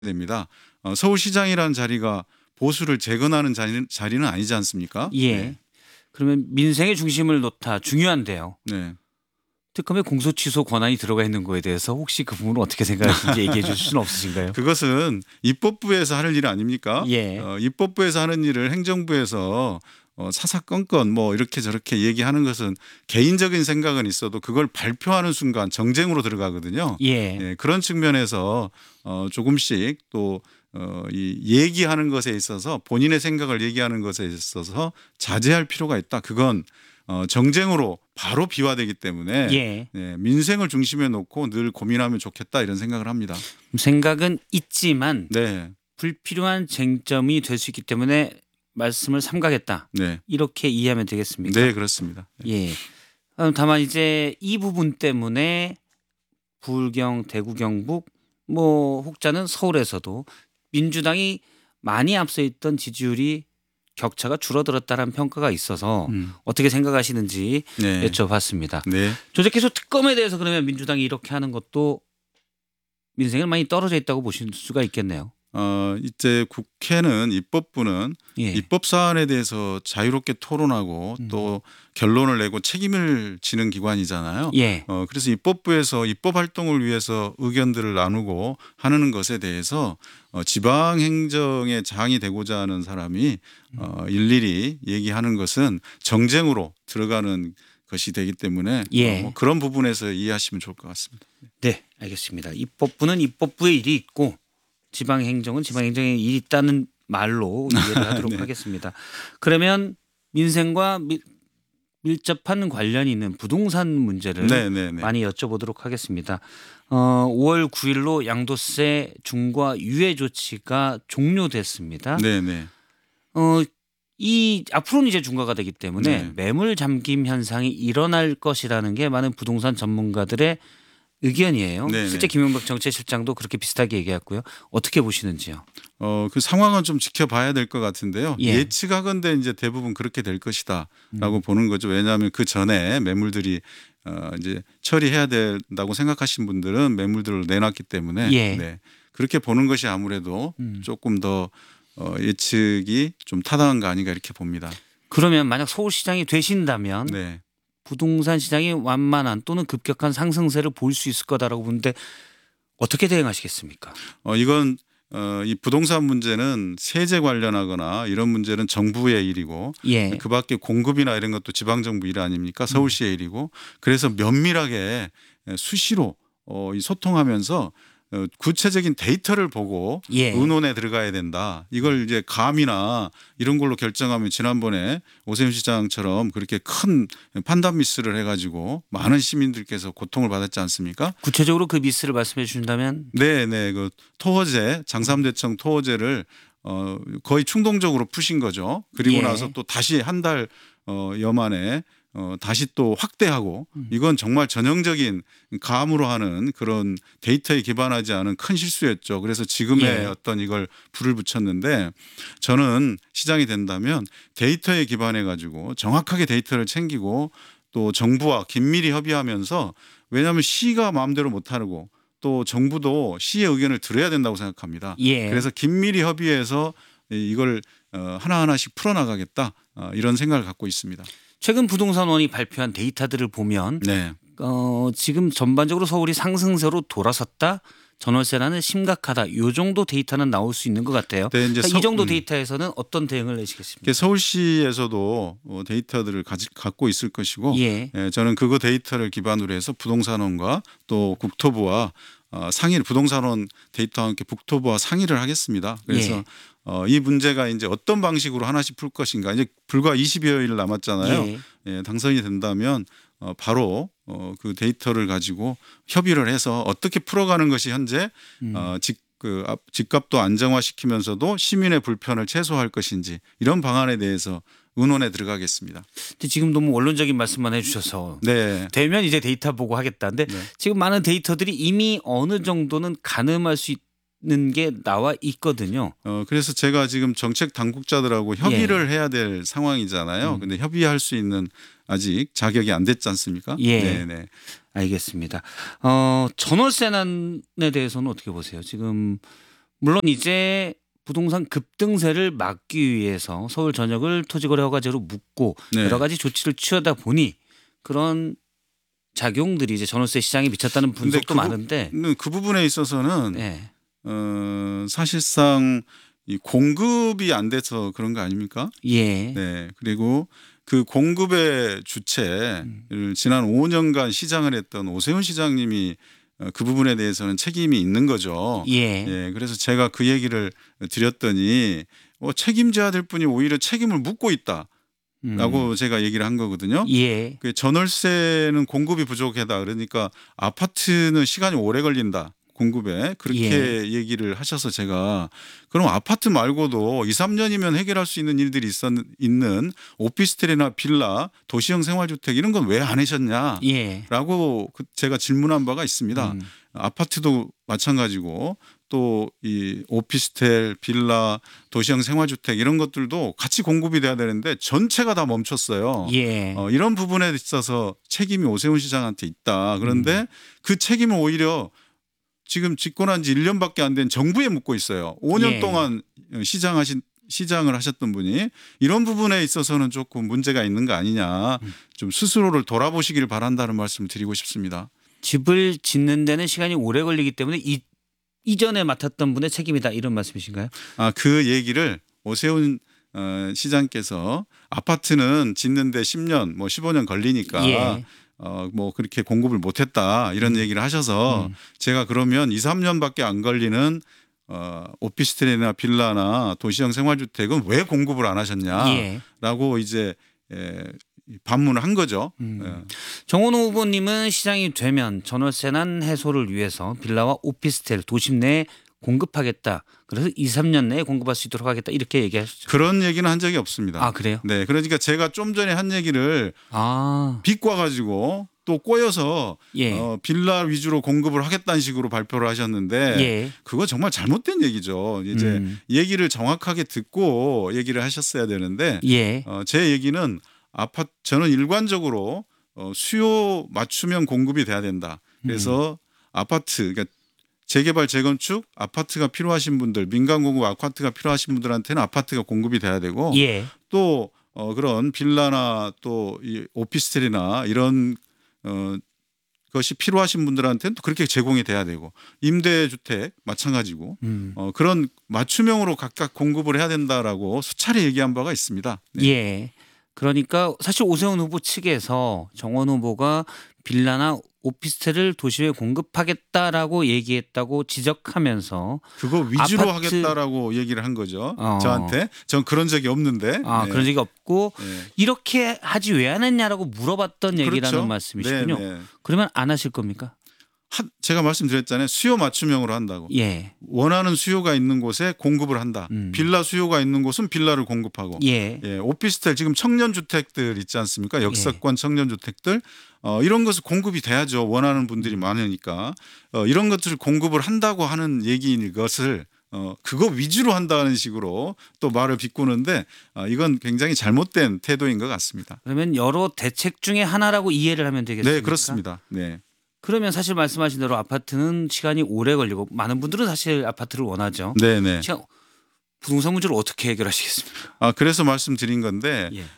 됩니다. 서울시장이라는 자리가 보수를 재건하는 자리는 아니지 않습니까? 예. 네. 그러면 민생의 중심을 놓다 중요한데요. 네. 특검에 공소 취소 권한이 들어가 있는 거에 대해서 혹시 그 부분을 어떻게 생각하시는지 얘기해 주실 수는 없으신가요? 그것은 입법부에서 하는 일 아닙니까? 예. 입법부에서 하는 일을 행정부에서 사사건건 뭐 이렇게 저렇게 얘기하는 것은 개인적인 생각은 있어도 그걸 발표하는 순간 정쟁으로 들어가거든요. 예. 예, 그런 측면에서 조금씩 또 이 얘기하는 것에 있어서 본인의 생각을 얘기하는 것에 있어서 자제할 필요가 있다. 그건 정쟁으로 바로 비화되기 때문에 예. 예, 민생을 중심에 놓고 늘 고민하면 좋겠다 이런 생각을 합니다. 생각은 있지만 네, 불필요한 쟁점이 될 수 있기 때문에 말씀을 삼가겠다. 네, 이렇게 이해하면 되겠습니까? 네 그렇습니다. 예. 다만 이제 이 부분 때문에 부울경, 대구, 경북 뭐 혹자는 서울에서도 민주당이 많이 앞서 있던 지지율이 격차가 줄어들었다는 평가가 있어서 어떻게 생각하시는지 네, 여쭤봤습니다. 네. 조직기소 특검에 대해서 그러면 민주당이 이렇게 하는 것도 민생에 많이 떨어져 있다고 보실 수가 있겠네요. 이제 국회는 입법부는 예. 입법 사안에 대해서 자유롭게 토론하고 또 결론을 내고 책임을 지는 기관이잖아요. 예. 그래서 입법부에서 입법 활동을 위해서 의견들을 나누고 하는 것에 대해서 지방 행정의 장이 되고자 하는 사람이 일일이 얘기하는 것은 정쟁으로 들어가는 것이 되기 때문에 예. 뭐 그런 부분에서 이해하시면 좋을 것 같습니다. 네, 알겠습니다. 입법부는 입법부의 일이 있고 지방행정은 지방행정의 일이 있다는 말로 이해를 하도록 네. 하겠습니다. 그러면 민생과 밀접한 관련이 있는 부동산 문제를 네, 네, 네. 많이 여쭤보도록 하겠습니다. 5월 9일로 양도세 중과 유예 조치가 종료됐습니다. 네, 네. 이 앞으로는 이제 중과가 되기 때문에 네. 매물 잠김 현상이 일어날 것이라는 게 많은 부동산 전문가들의 의견이에요. 네네. 실제 김용박 정책실장도 그렇게 비슷하게 얘기했고요. 어떻게 보시는지요? 그 상황은 좀 지켜봐야 될 것 같은데요. 예. 예측하건대 이제 대부분 그렇게 될 것이다라고 보는 거죠. 왜냐하면 그 전에 매물들이 이제 처리해야 된다고 생각하신 분들은 매물들을 내놨기 때문에 예. 네. 그렇게 보는 것이 아무래도 조금 더 예측이 좀 타당한 거 아닌가 이렇게 봅니다. 그러면 만약 서울시장이 되신다면 네. 부동산 시장이 완만한 또는 급격한 상승세를 볼 수 있을 거다라고 보는데 어떻게 대응하시겠습니까? 이건 이 부동산 문제는 세제 관련하거나 이런 문제는 정부의 일이고 예. 그밖에 공급이나 이런 것도 지방정부 일 아닙니까? 서울시의 일이고 그래서 면밀하게 수시로 이 소통하면서 구체적인 데이터를 보고 예. 의논에 들어가야 된다. 이걸 이제 감이나 이런 걸로 결정하면 지난번에 오세훈 시장처럼 그렇게 큰 판단 미스를 해가지고 많은 시민들께서 고통을 받았지 않습니까? 구체적으로 그 미스를 말씀해 주신다면 네, 네. 그 토호제 장삼대청 토호제를 거의 충동적으로 푸신 거죠. 그리고 예. 나서 또 다시 한 달 여만에 다시 또 확대하고 이건 정말 전형적인 감으로 하는 그런 데이터에 기반하지 않은 큰 실수였죠. 그래서 지금의 예. 어떤 이걸 불을 붙였는데 저는 시장이 된다면 데이터에 기반해 가지고 정확하게 데이터를 챙기고 또 정부와 긴밀히 협의하면서 왜냐하면 시가 마음대로 못하고 또 정부도 시의 의견을 들어야 된다고 생각합니다. 예. 그래서 긴밀히 협의해서 이걸 하나하나씩 풀어나가겠다 이런 생각을 갖고 있습니다. 최근 부동산원이 발표한 데이터들을 보면 네. 지금 전반적으로 서울이 상승세로 돌아섰다. 전월세라는 심각하다. 이 정도 데이터는 나올 수 있는 것 같아요. 네, 이제 그러니까 이 정도 데이터에서는 어떤 대응을 내시겠습니까? 서울시에서도 데이터들을 갖고 있을 것이고 예. 저는 그거 데이터를 기반으로 해서 부동산원과 또 국토부와 상의를 부동산원 데이터와 함께 국토부와 상의를 하겠습니다. 그래서 예. 이 문제가 이제 어떤 방식으로 하나씩 풀 것인가 이제 불과 20여일 남았잖아요. 예. 예, 당선이 된다면 바로 그 데이터를 가지고 협의를 해서 어떻게 풀어가는 것이 현재 집값도 안정화시키면서도 시민의 불편을 최소화할 것인지 이런 방안에 대해서 의논에 들어가겠습니다. 근데 지금 너무 원론적인 말씀만 해주셔서 네. 되면 이제 데이터 보고 하겠다는데 네. 지금 많은 데이터들이 이미 어느 정도는 가늠할 수 있는 게 나와 있거든요. 그래서 제가 지금 정책 당국자들하고 협의를 해야 될 상황이잖아요. 근데 협의할 수 있는 아직 자격이 안 됐지 않습니까? 예. 네네. 알겠습니다. 전월세난에 대해서는 어떻게 보세요? 지금 물론 이제 부동산 급등세를 막기 위해서 서울 전역을 토지거래 허가제로 묶고 네. 여러 가지 조치를 취하다 보니 그런 작용들이 이제 전월세 시장에 미쳤다는 분석도 많은데 그 부분에 있어서는 네. 사실상 이 공급이 안 돼서 그런 거 아닙니까? 예. 네. 그리고 그 공급의 주체를 지난 5년간 시장을 했던 오세훈 시장님이 그 부분에 대해서는 책임이 있는 거죠. 예. 예. 그래서 제가 그 얘기를 드렸더니 책임져야 될 분이 오히려 책임을 묻고 있다라고 제가 얘기를 한 거거든요. 예. 그 전월세는 공급이 부족하다. 그러니까 아파트는 시간이 오래 걸린다. 공급에 그렇게 얘기를 하셔서 제가 그럼 아파트 말고도 2, 3년이면 해결할 수 있는 일들이 있는 오피스텔이나 빌라, 도시형 생활주택 이런 건 왜 안 하셨냐라고 예. 제가 질문한 바가 있습니다. 아파트도 마찬가지고 또 이 오피스텔, 빌라, 도시형 생활주택 이런 것들도 같이 공급이 돼야 되는데 전체가 다 멈췄어요. 예. 이런 부분에 있어서 책임이 오세훈 시장한테 있다. 그런데 그 책임을 오히려 지금 집권한 지 1년밖에 안 된 정부에 묻고 있어요. 5년 예. 동안 시장을 하셨던 분이 이런 부분에 있어서는 조금 문제가 있는 거 아니냐. 좀 스스로를 돌아보시길 바란다는 말씀을 드리고 싶습니다. 집을 짓는 데는 시간이 오래 걸리기 때문에 이전에 맡았던 분의 책임이다 이런 말씀이신가요? 그 얘기를 오세훈 시장께서 아파트는 짓는데 10년, 15년 걸리니까 예. 그렇게 공급을 못했다 이런 얘기를 하셔서 제가 그러면 2, 3년밖에 안 걸리는 오피스텔이나 빌라나 도시형 생활주택은 왜 공급을 안 하셨냐라고 이제 반문을 한 거죠. 정원호 후보님은 시장이 되면 전월세난 해소를 위해서 빌라와 오피스텔 도심 내에 공급하겠다. 그래서 2, 3년 내에 공급할 수 있도록 하겠다 이렇게 얘기하셨죠. 그런 얘기는 한 적이 없습니다. 아 그래요? 네, 그러니까 제가 좀 전에 한 얘기를 비꼬아 가지고 또 꼬여서 예. 빌라 위주로 공급을 하겠다는 식으로 발표를 하셨는데 예. 그거 정말 잘못된 얘기죠. 이제 얘기를 정확하게 듣고 얘기를 하셨어야 되는데 예. 제 얘기는 저는 일관적으로 수요 맞춤형 공급이 돼야 된다. 그래서 아파트 그러니까 재개발 재건축 아파트가 필요하신 분들 민간 공급 아파트가 필요하신 분들한테는 아파트가 공급이 돼야 되고 예. 또 그런 빌라나 또 이 오피스텔이나 이런 것이 필요하신 분들한테는 또 그렇게 제공이 돼야 되고 임대주택 마찬가지고 그런 맞춤형으로 각각 공급을 해야 된다라고 수차례 얘기한 바가 있습니다. 네. 예. 그러니까 사실 오세훈 후보 측에서 정원 후보가 빌라나 오피스텔을 도시에 공급하겠다라고 얘기했다고 지적하면서 그거 위주로 아파트- 하겠다라고 얘기를 한 거죠. 저한테. 전 그런 적이 없는데. 네. 그런 적이 없고 네. 이렇게 하지 왜 안 했냐라고 물어봤던 얘기라는 그렇죠. 말씀이시군요. 네, 네. 그러면 안 하실 겁니까? 제가 말씀드렸잖아요. 수요 맞춤형으로 한다고. 예. 원하는 수요가 있는 곳에 공급을 한다. 빌라 수요가 있는 곳은 빌라를 공급하고. 예. 오피스텔 지금 청년주택들 있지 않습니까? 역세권 청년주택들 이런 것을 공급이 돼야죠. 원하는 분들이 많으니까 이런 것들을 공급을 한다고 하는 얘기인 것을 그거 위주로 한다는 식으로 또 말을 비꼬는데 이건 굉장히 잘못된 태도인 것 같습니다. 그러면 여러 대책 중에 하나라고 이해를 하면 되겠습니까? 네, 그렇습니다. 네. 그러면 사실 말씀하신 대로 아파트는 시간이 오래 걸리고 많은 분들은 사실 아파트를 원하죠. 네, 네. 부동산 문제를 어떻게 해결하시겠습니까? 그래서 말씀드린 건데 예.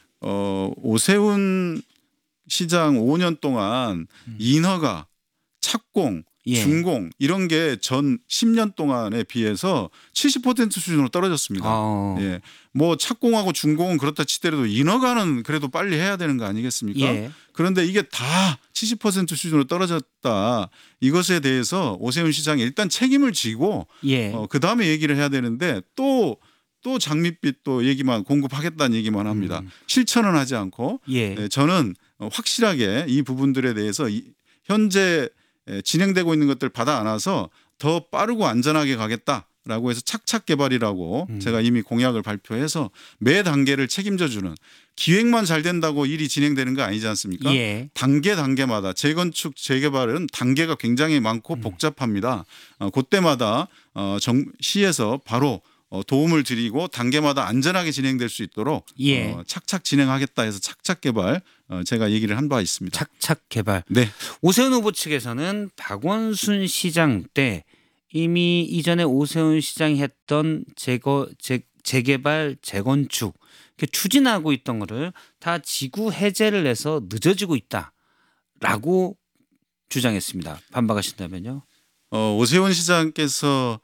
오세훈 시장 5년 동안 인허가, 착공, 예. 준공 이런 게 전 10년 동안에 비해서 70% 수준으로 떨어졌습니다. 예. 착공하고 준공은 그렇다 치더라도 인허가는 그래도 빨리 해야 되는 거 아니겠습니까? 예. 그런데 이게 다 70% 수준으로 떨어졌다. 이것에 대해서 오세훈 시장이 일단 책임을 지고 예. 그다음에 얘기를 해야 되는데 또 장밋빛 또 얘기만 공급하겠다는 얘기만 합니다. 실천은 하지 않고 예. 저는 확실하게 이 부분들에 대해서 현재 진행되고 있는 것들 받아 안아서 더 빠르고 안전하게 가겠다라고 해서 착착 개발이라고 제가 이미 공약을 발표해서 매 단계를 책임져 주는 기획만 잘 된다고 일이 진행되는 거 아니지 않습니까? 예. 단계마다 재건축 재개발은 단계가 굉장히 많고 복잡합니다. 그때마다 시에서 바로 도움을 드리고 단계마다 안전하게 진행될 수 있도록 예. 착착 진행하겠다 해서 착착 개발 제가 얘기를 한 바 있습니다. 착착 개발. 네. 오세훈 후보 측에서는 박원순 시장 때 이미 이전에 오세훈 시장이 했던 재개발, 재건축 이렇게 추진하고 있던 거를 다 지구 해제를 해서 늦어지고 있다라고 주장했습니다. 반박하신다면요? 오세훈 시장께서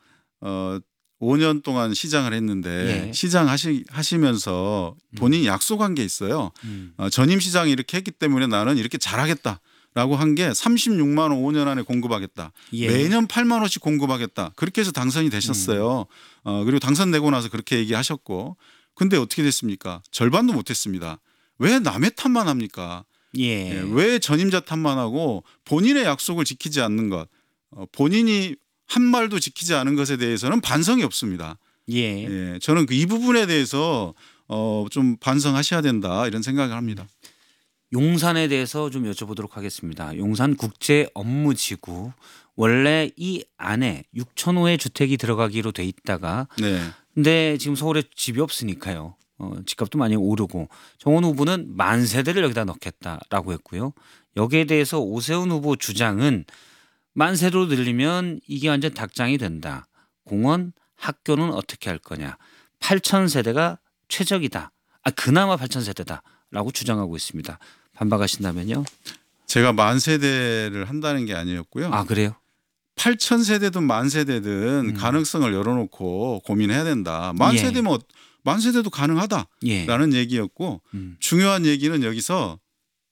5년 동안 시장을 했는데 예. 시장 하시면서 본인이 약속한 게 있어요. 전임 시장이 이렇게 했기 때문에 나는 이렇게 잘하겠다라고 한 게 36만 원 5년 안에 공급하겠다. 예. 매년 8만 원씩 공급하겠다. 그렇게 해서 당선이 되셨어요. 그리고 당선되고 나서 그렇게 얘기하셨고. 근데 어떻게 됐습니까? 절반도 못했습니다. 왜 남의 탓만 합니까? 예. 예, 왜 전임자 탓만 하고 본인의 약속을 지키지 않는 것, 본인이 한 말도 지키지 않은 것에 대해서는 반성이 없습니다. 예. 예, 저는 이 부분에 대해서 좀 반성하셔야 된다 이런 생각을 합니다. 용산에 대해서 좀 여쭤보도록 하겠습니다. 용산 국제업무지구 원래 이 안에 6,000호의 주택이 들어가기로 돼 있다가 네, 근데 지금 서울에 집이 없으니까요. 집값도 많이 오르고 정원 후보는 만 세대를 여기다 넣겠다라고 했고요. 여기에 대해서 오세훈 후보 주장은 만 세대로 늘리면 이게 완전 닭장이 된다. 공원, 학교는 어떻게 할 거냐. 8천 세대가 최적이다. 그나마 8천 세대다라고 주장하고 있습니다. 반박하신다면요? 제가 만 세대를 한다는 게 아니었고요. 그래요? 8천 세대든 만 세대든 가능성을 열어놓고 고민해야 된다. 만 예. 세대면 만 세대도 가능하다라는 예. 얘기였고 중요한 얘기는 여기서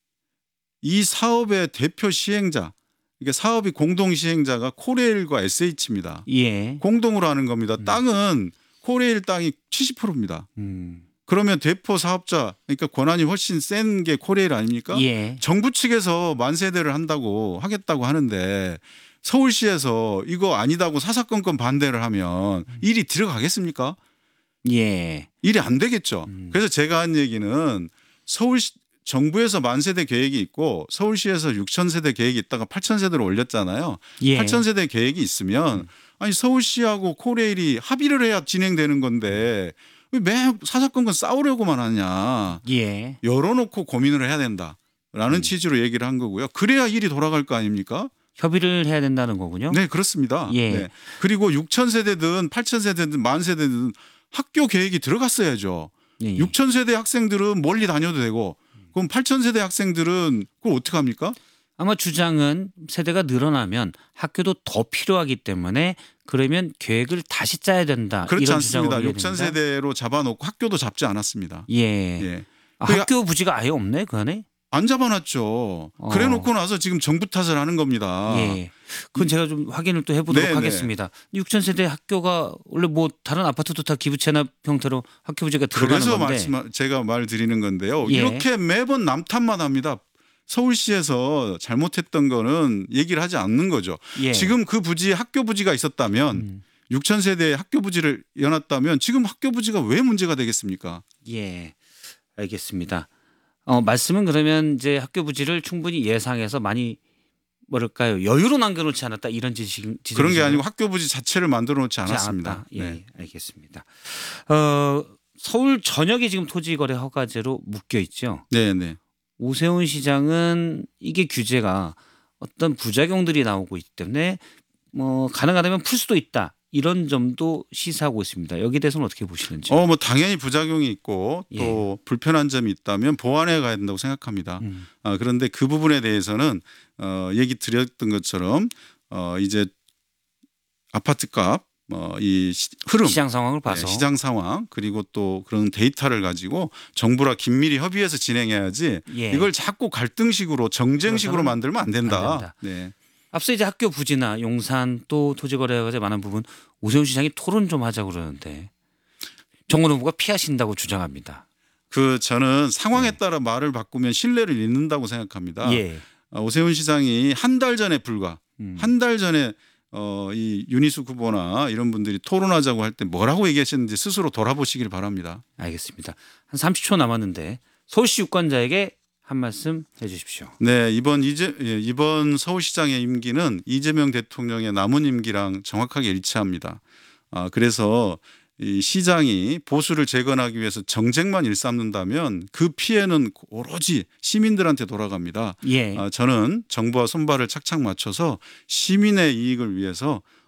이 사업의 대표 시행자, 이게 사업이 공동 시행자가 코레일과 SH입니다. 예. 공동으로 하는 겁니다. 땅은 코레일 땅이 70%입니다. 그러면 대표 사업자, 그러니까 권한이 훨씬 센 게 코레일 아닙니까? 예. 정부 측에서 만 세대를 하겠다고 하는데 서울시에서 이거 아니다고 사사건건 반대를 하면 일이 들어가겠습니까? 예. 일이 안 되겠죠. 그래서 제가 한 얘기는 정부에서 만 세대 계획이 있고 서울시에서 6천 세대 계획이 있다가 8천 세대로 올렸잖아요. 예. 8천 세대 계획이 있으면 아니 서울시하고 코레일이 합의를 해야 진행되는 건데 왜 매 사사건건 싸우려고만 하냐. 예. 열어놓고 고민을 해야 된다라는 취지로 얘기를 한 거고요. 그래야 일이 돌아갈 거 아닙니까? 협의를 해야 된다는 거군요. 네, 그렇습니다. 예. 네. 그리고 6천 세대든 8천 세대든 만 세대든 학교 계획이 들어갔어야죠. 예. 6천 세대 학생들은 멀리 다녀도 되고 그럼 8천 세대 학생들은 그걸 어떻게 합니까? 아마 주장은 세대가 늘어나면 학교도 더 필요하기 때문에 그러면 계획을 다시 짜야 된다. 그렇지 이런 않습니다. 주장으로 6천 세대로 잡아놓고 학교도 잡지 않았습니다. 예. 예. 학교 부지가 아예 없네 그 안에. 안 잡아놨죠. 그래놓고 나서 지금 정부 탓을 하는 겁니다. 예. 그건 제가 좀 확인을 또 해보도록 네네. 하겠습니다. 6천 세대 학교가 원래 뭐 다른 아파트도 다 기부 체납 형태로 학교 부지가 들어가는 그래서 건데. 제가 말 드리는 건데요. 예. 이렇게 매번 남 탓만 합니다. 서울시에서 잘못했던 거는 얘기를 하지 않는 거죠. 예. 지금 그 부지 학교 부지가 있었다면 6천 세대의 학교 부지를 여놨다면 지금 학교 부지가 왜 문제가 되겠습니까? 예. 알겠습니다. 말씀은 그러면 이제 학교 부지를 충분히 예상해서 많이 뭐랄까요 여유로 남겨놓지 않았다 이런 지적. 그런 게 아니고 학교 부지 자체를 만들어 놓지 않았습니다. 예, 네. 알겠습니다. 서울 전역이 지금 토지거래 허가제로 묶여 있죠. 네, 네. 오세훈 시장은 이게 규제가 어떤 부작용들이 나오고 있기 때문에 가능하다면 풀 수도 있다. 이런 점도 시사하고 있습니다. 여기에 대해서는 어떻게 보시는지. 뭐 당연히 부작용이 있고 또 불편한 점이 있다면 보완해 가야 된다고 생각합니다. 그런데 그 부분에 대해서는 얘기 드렸던 것처럼 이제 아파트값 이 흐름 시장 상황을 봐서 시장 상황 그리고 또 그런 데이터를 가지고 정부랑 긴밀히 협의해서 진행해야지 예. 이걸 자꾸 갈등식으로 정쟁식으로 만들면 안 된다. 안 된다. 네. 앞서 이제 학교 부지나 용산 또 토지거래가 많은 부분 오세훈 시장이 토론 좀 하자고 그러는데 정원 후보가 피하신다고 주장합니다. 저는 상황에 따라 말을 바꾸면 신뢰를 잃는다고 생각합니다. 예. 오세훈 시장이 한 달 전에 한 달 전에 이 윤희숙 후보나 이런 분들이 토론하자고 할 때 뭐라고 얘기하셨는지 스스로 돌아보시길 바랍니다. 알겠습니다. 한 30초 남았는데 서울시 유권자에게 한 말씀 해주십시오. 네, 이번 서울시장의 임기는 이재명 대통령의 남은 임기랑 정확하게 일치합니다. 그래서 이 시장이 보수를 재건하기 위해서 정쟁만 일삼는다면 그 피해는 오로지 시민들한테 돌아갑니다. 예. 저는 정부와 손발을 착착 맞춰서 시민의 이익을 위해서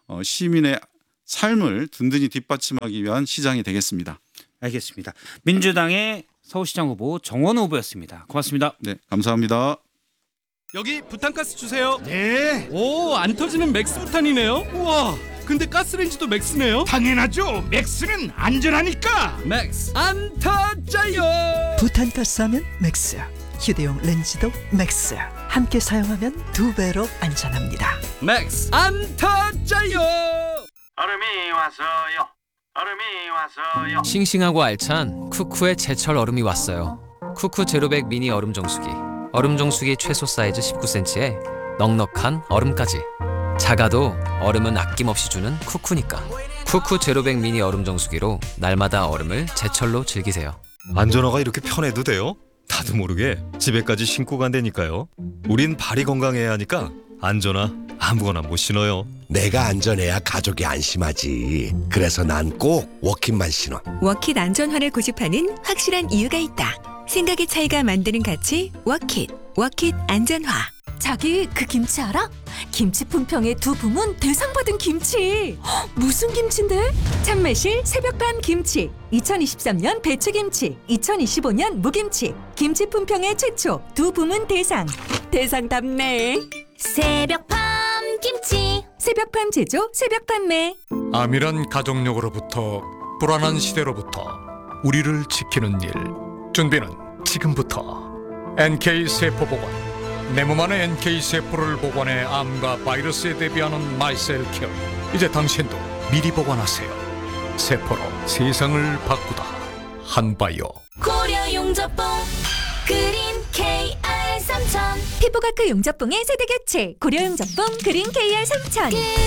시민의 삶을 든든히 뒷받침하기 위한 시장이 되겠습니다. 알겠습니다. 민주당의 서울시장 후보 정원호 후보였습니다. 고맙습니다. 네, 감사합니다. 여기 부탄가스 주세요. 네, 오, 안 터지는 맥스 부탄이네요. 우와, 근데 가스레인지도 맥스네요. 당연하죠. 맥스는 안전하니까. 맥스 안 터져요. 부탄가스 하면 맥스, 휴대용 렌즈도 맥스. 함께 사용하면 2배로 안전합니다. 맥스 안 터져요. 얼음이 왔어요. 얼음이 왔어요. 싱싱하고 알찬 쿠쿠의 제철 얼음이 왔어요. 쿠쿠 제로백 미니 얼음 정수기. 얼음 정수기 최소 사이즈 19cm에 넉넉한 얼음까지. 작아도 얼음은 아낌없이 주는 쿠쿠니까. 쿠쿠 제로백 미니 얼음 정수기로 날마다 얼음을 제철로 즐기세요. 안전화가 이렇게 편해도 돼요? 나도 모르게 집에까지 신고 간다니까요. 우린 발이 건강해야 하니까 안전화 아무거나 못 신어요. 내가 안전해야 가족이 안심하지. 그래서 난 꼭 워킷만 신어. 워킷 안전화를 고집하는 확실한 이유가 있다. 생각의 차이가 만드는 가치 워킷. 워킷 안전화. 자기 그 김치 알아? 김치 품평의 두 부문 대상 받은 김치. 헉, 무슨 김치인데? 참매실 새벽밤 김치. 2023년 배추김치, 2025년 무김치. 김치 품평의 최초 두 부문 대상. 대상답네. 새벽밤 김치. 새벽밤 제조, 새벽 판매. 아밀한 가족력으로부터 불안한 시대로부터 우리를 지키는 일. 준비는 지금부터. NK 세포 보관. 내 몸 안에 NK 세포를 보관해 암과 바이러스에 대비하는 마이셀케어. 이제 당신도 미리 보관하세요. 세포로 세상을 바꾸다. 한바이오. 고려 용접봉 그린 KR 3000. 피부과크 용접봉의 세대 교체. 고려 용접봉 그린 KR 3000.